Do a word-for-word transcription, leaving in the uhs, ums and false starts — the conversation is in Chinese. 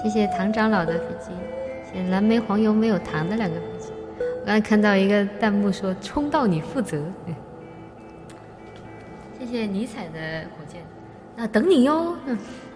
谢谢唐长老的飞机，谢谢蓝莓黄油没有糖的两个飞机。我刚才看到一个弹幕说冲到你负责，谢谢尼采的火箭，那等你哟。嗯